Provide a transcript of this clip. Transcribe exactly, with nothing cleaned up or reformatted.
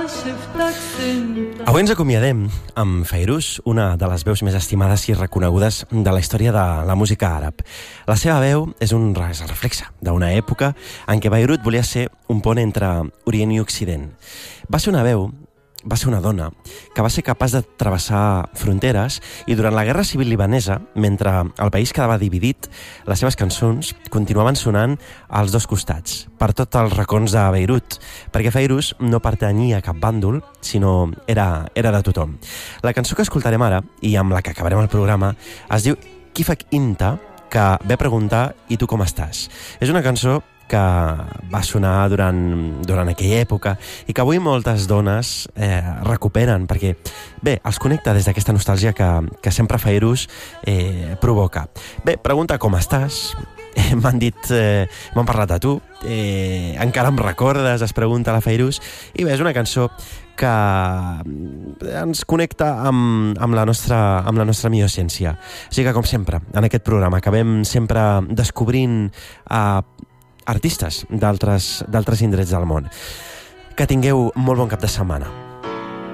Avui ens acomiadem amb Fairuz, una de les veus més estimades i reconegudes de la història de la música àrab. La seva veu és un reflexe d'una època en què Beirut volia ser un pont entre Orient i Occident. Va ser una veu, va ser una dona, que va ser capaç de travessar fronteres i durant la Guerra Civil Libanesa, mentre el país quedava dividit, les seves cançons continuaven sonant als dos costats, per tots els racons de Beirut, perquè Fairuz no pertanyia a cap bàndol, sinó era, era de tothom. La cançó que escoltarem ara, i amb la que acabarem el programa, es diu Kifak Inta, que ve a preguntar i tu com estàs. És una cançó que va sonar durant, durant aquella època i que avui moltes dones eh, recuperen perquè, bé, els connecta des d'aquesta nostàlgia que, que sempre Fairuz eh, provoca. Bé, pregunta com estàs, eh, m'han dit, eh, m'han parlat de tu, eh, encara em recordes, es pregunta la Fairuz, i bé, és una cançó que ens connecta amb, amb, la nostra, amb la nostra millor essència. O sigui que, com sempre, en aquest programa acabem sempre descobrint eh, artistes d'altres d'altres indrets del món. Que tingueu molt bon cap de setmana.